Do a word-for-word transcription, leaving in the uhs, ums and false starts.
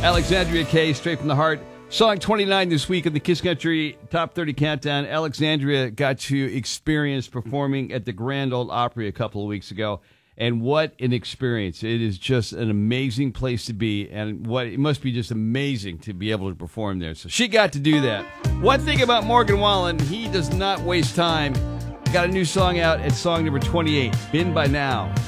Alexandria Kay, straight from the heart. Song twenty-nine this week in the Kiss Country Top thirty Countdown. Alexandria got to experience performing at the Grand Ole Opry a couple of weeks ago. And what an experience. It is just an amazing place to be. And what it must be just amazing to be able to perform there. So she got to do that. One thing about Morgan Wallen, he does not waste time. Got a new song out at song number twenty-eight, Been By Now.